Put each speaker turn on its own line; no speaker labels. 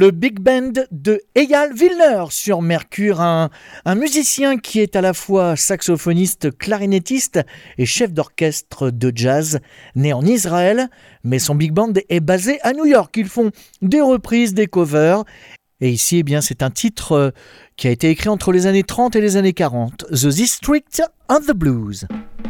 Le big band de Eyal Vilner sur Mercure, un musicien qui est à la fois saxophoniste, clarinettiste et chef d'orchestre de jazz, né en Israël, mais son big band est basé à New York. Ils font des reprises, des covers. Et ici, eh bien, c'est un titre qui a été écrit entre les années 30 et les années 40, The District of the Blues.